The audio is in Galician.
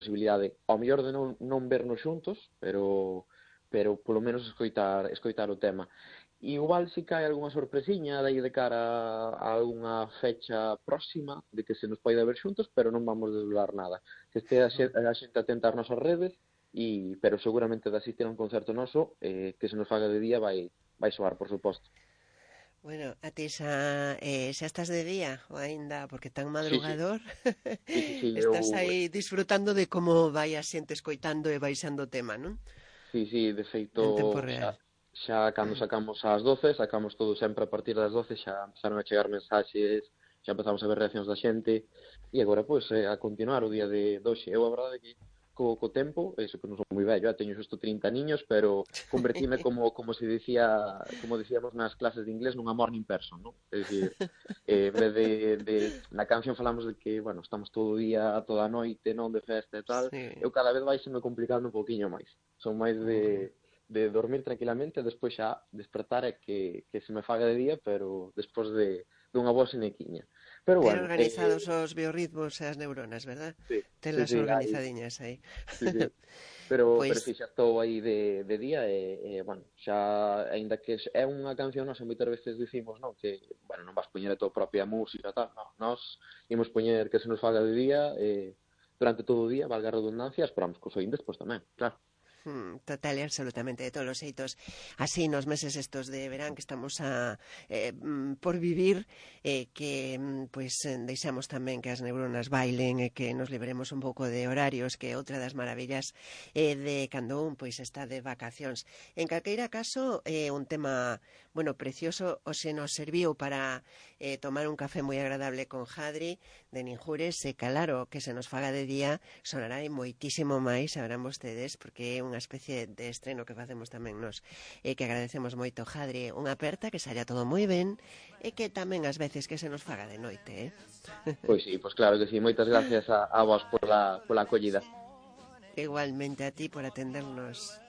posibilidade, ao mellor de non vernos xuntos, pero polo menos escoitar o tema. E igual si cae algunha sorpresiña de aí de cara a algunha fecha próxima de que se nos poida ver xuntos, pero non vamos desvelar nada. Que este a xente atenta ás nosas redes, pero seguramente de asistir a un concerto noso, que se nos faga de día vai soar, por suposto. Bueno, a ti xa estás de día ou aínda porque tan Sí, sí, madrugador sí, estás aí disfrutando de como vai a xente escoitando e baixando o tema, non? sí, de En tempo feito, real. xa cando sacamos ás 12, sacamos todo sempre a partir das 12, xa empezaron a chegar mensaxes, xa empezamos a ver reaccións da xente, e agora, pois, a continuar o día de hoxe. Eu, a verdade, que co tempo, eso que non son moi vello, teño xusto 30 niños, pero convertíme como se dicía, como dicíamos nas clases de inglés, nunha morning person, non? É dicir, en vez na canción falamos de que, bueno, estamos todo o día, toda a noite, non, de festa e tal, Sí. eu cada vez vai se me complicando un poquinho máis. Son máis de dormir tranquilamente, despois xa despertar e que se me faga de día, pero despois dunha boa senequiña. Pero Ten bueno, organizados os biorritmos e as neuronas, verdad? sí, Telas sí, hai, organizadiñas aí. sí. Pero Pois, sí, xa estou aí de día bueno, xa, aínda que é unha canción, nós moitas veces dicimos, non, que, bueno, non vas poñer a tua propia música, tal, non, nós imos poñer que se nos faga de día, durante todo o día, valga a redundancia, esperamos que os ointes, pois tamén, claro. total e absolutamente de todos os xeitos. Así nos meses estos de verán que estamos por vivir, que deixamos tamén que as neuronas bailen e que nos liberemos un pouco de horarios, que é outra das maravillas de cando un pois está de vacacións. En calqueira caso, un tema, bueno, precioso, o se nos serviu para tomar un café moi agradable con Jadri de Ninjures, e claro, que se nos faga de día sonará moitísimo máis, sabrán vostedes, porque é unha especie de estreno que facemos tamén nos, e que agradecemos moito, Jadri, unha aperta, que saia todo moi ben, e que tamén ás veces que se nos faga de noite, Pois sí, pois claro que sí, moitas gracias a vos pola acollida. Igualmente a ti por atendernos.